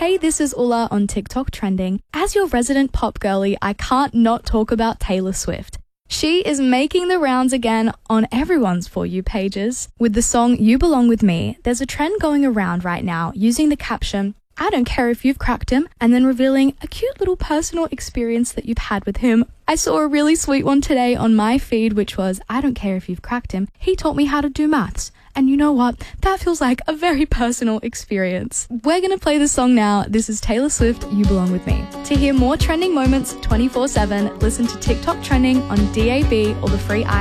Hey, this is Ulla on TikTok Trending. As your resident pop girly, I can't not talk about Taylor Swift. She is making the rounds again on everyone's For You pages. With the song You Belong With Me, there's a trend going around right now using the caption, "I don't care if you've cracked him," and then revealing a cute little personal experience that you've had with him. I saw a really sweet one today on my feed, which was, "I don't care if you've cracked him. He taught me how to do maths." And you know what? That feels like a very personal experience. We're going to play the song now. This is Taylor Swift, You Belong With Me. To hear more trending moments 24/7, listen to TikTok Trending on DAB or the free